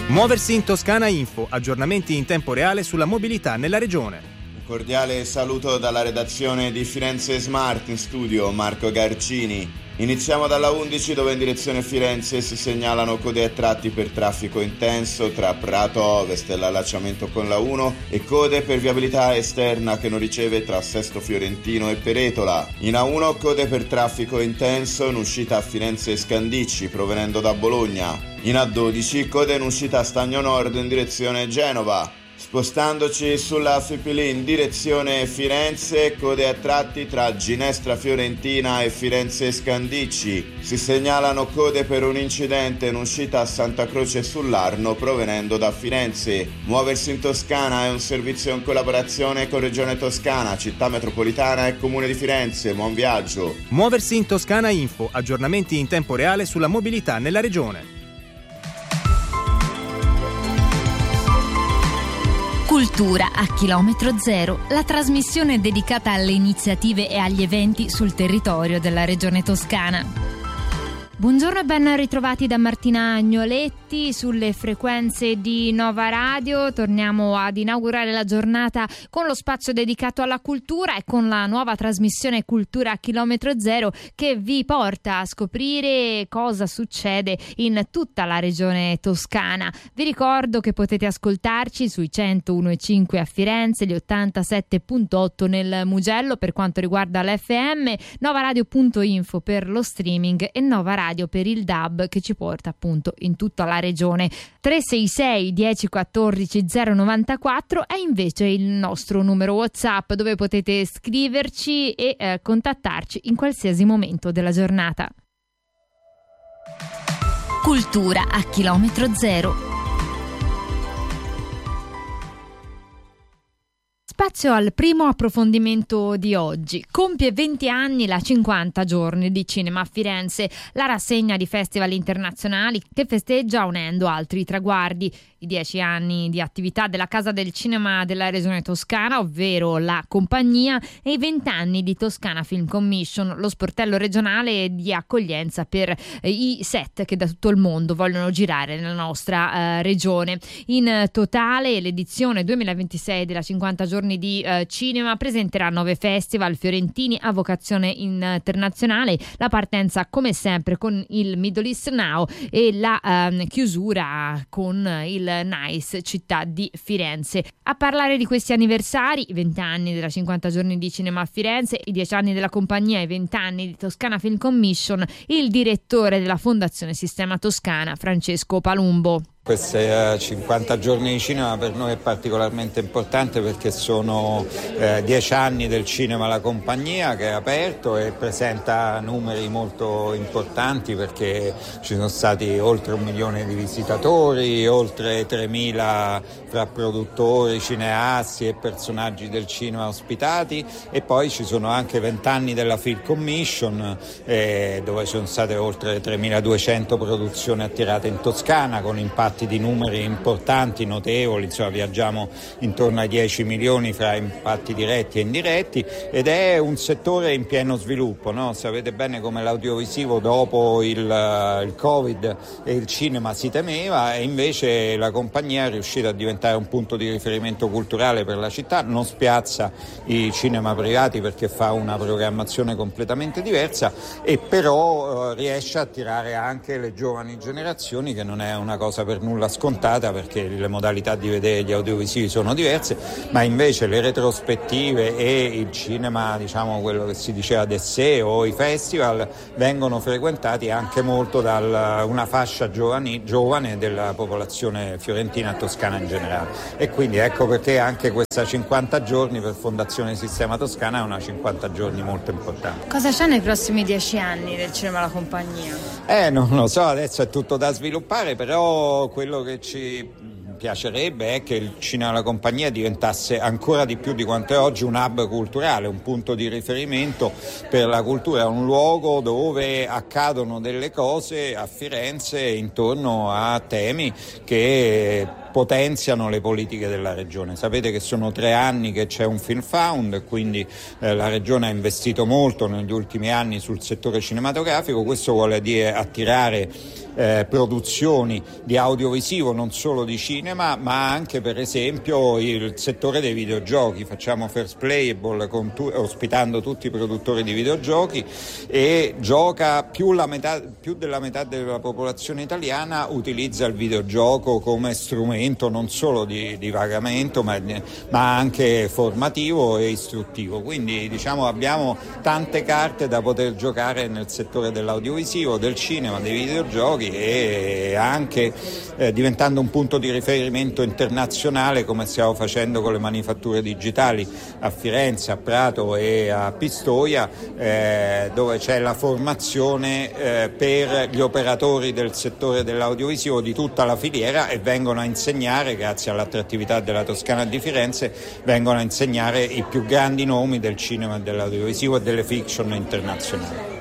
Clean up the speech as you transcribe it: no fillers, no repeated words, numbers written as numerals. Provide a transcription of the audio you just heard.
Muoversi in Toscana Info, aggiornamenti in tempo reale sulla mobilità nella regione. Un cordiale saluto dalla redazione di Firenze Smart, in studio Marco Garcini. Iniziamo dalla 11 dove in direzione Firenze si segnalano code a tratti per traffico intenso tra Prato Ovest e l'allacciamento con la 1 e code per viabilità esterna che non riceve tra Sesto Fiorentino e Peretola. In A1 code per traffico intenso in uscita a Firenze Scandicci provenendo da Bologna. In A12 code in uscita a Stagno Nord in direzione Genova. Spostandoci sulla Fipili in direzione Firenze, code a tratti tra Ginestra Fiorentina e Firenze Scandicci. Si segnalano code per un incidente in uscita a Santa Croce sull'Arno provenendo da Firenze. Muoversi in Toscana è un servizio in collaborazione con Regione Toscana, Città Metropolitana e Comune di Firenze. Buon viaggio. Muoversi in Toscana Info, aggiornamenti in tempo reale sulla mobilità nella regione. Cultura a chilometro zero, la trasmissione dedicata alle iniziative e agli eventi sul territorio della regione toscana. Buongiorno e ben ritrovati da Martina Agnoletti sulle frequenze di Nova Radio. Torniamo ad inaugurare la giornata con lo spazio dedicato alla cultura e con la nuova trasmissione Cultura a chilometro zero che vi porta a scoprire cosa succede in tutta la regione toscana. Vi ricordo che potete ascoltarci sui 101.5 a Firenze, gli 87.8 nel Mugello per quanto riguarda l'FM, novaradio.info per lo streaming e Nova Radio per il DAB che ci porta appunto in tutta la regione. 366 10 14 094 è invece il nostro numero WhatsApp dove potete scriverci e contattarci in qualsiasi momento della giornata. Cultura a chilometro zero. Spazio al primo approfondimento di oggi. Compie 20 anni la 50 giorni di cinema a Firenze, la rassegna di festival internazionali che festeggia unendo altri traguardi. I 10 anni di attività della Casa del Cinema della Regione Toscana, ovvero la compagnia, e i 20 anni di Toscana Film Commission, lo sportello regionale di accoglienza per i set che da tutto il mondo vogliono girare nella nostra regione. In totale l'edizione 2026 della 50 giorni di cinema presenterà 9 festival fiorentini a vocazione internazionale, la partenza come sempre con il Middle East Now e la chiusura con il Nice Città di Firenze. A parlare di questi anniversari, i 20 anni della 50 giorni di cinema a Firenze, i 10 anni della compagnia e i 20 anni di Toscana Film Commission, il direttore della Fondazione Sistema Toscana, Francesco Palumbo. Questi 50 giorni di cinema per noi è particolarmente importante perché sono 10 anni del cinema alla compagnia che è aperto e presenta numeri molto importanti perché ci sono stati oltre 1 milione di visitatori, oltre 3.000 fra produttori, cineasti e personaggi del cinema ospitati e poi ci sono anche 20 anni della Film Commission dove sono state oltre 3.200 produzioni attirate in Toscana con impatti di numeri importanti, notevoli, insomma viaggiamo intorno ai 10 milioni fra impatti diretti e indiretti ed è un settore in pieno sviluppo, no? Sapete bene come l'audiovisivo dopo il Covid e il cinema si temeva e invece la compagnia è riuscita a diventare un punto di riferimento culturale per la città, non spiazza i cinema privati perché fa una programmazione completamente diversa e però riesce a attirare anche le giovani generazioni che non è una cosa per nulla scontata perché le modalità di vedere gli audiovisivi sono diverse, ma invece le retrospettive e il cinema, diciamo quello che si diceva d'essè o i festival vengono frequentati anche molto da una fascia giovane della popolazione fiorentina e toscana in generale e quindi ecco perché anche questa 50 giorni per Fondazione Sistema Toscana è una 50 giorni molto importante. Cosa c'è nei prossimi 10 anni del cinema alla compagnia? Non lo so, adesso è tutto da sviluppare, però quello che ci piacerebbe è che il cinema alla compagnia diventasse ancora di più di quanto è oggi un hub culturale, un punto di riferimento per la cultura, un luogo dove accadono delle cose a Firenze intorno a temi che potenziano le politiche della Regione. Sapete che sono 3 anni che c'è un Film Fund, quindi la Regione ha investito molto negli ultimi anni sul settore cinematografico. Questo vuole dire attirare produzioni di audiovisivo, non solo di cinema, ma anche per esempio il settore dei videogiochi. Facciamo First Playable ospitando tutti i produttori di videogiochi, e gioca più della metà della popolazione italiana utilizza il videogioco come strumento non solo di divagamento ma anche formativo e istruttivo. Quindi abbiamo tante carte da poter giocare nel settore dell'audiovisivo, del cinema, dei videogiochi, e anche diventando un punto di riferimento internazionale, come stiamo facendo con le manifatture digitali a Firenze, a Prato e a Pistoia, dove c'è la formazione per gli operatori del settore dell'audiovisivo di tutta la filiera, e vengono a insegnare, grazie all'attrattività della Toscana di Firenze, vengono a insegnare i più grandi nomi del cinema e dell'audiovisivo e delle fiction internazionali.